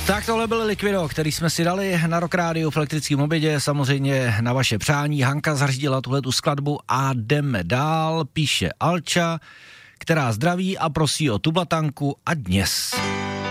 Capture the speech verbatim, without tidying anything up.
Tak tohle byl Liquido, který jsme si dali na Rock Rádiu v elektrickém obědě, samozřejmě na vaše přání. Hanka zařídila tuhletu skladbu a jdeme dál, píše Alča, která zdraví a prosí o tubatanku a dnes.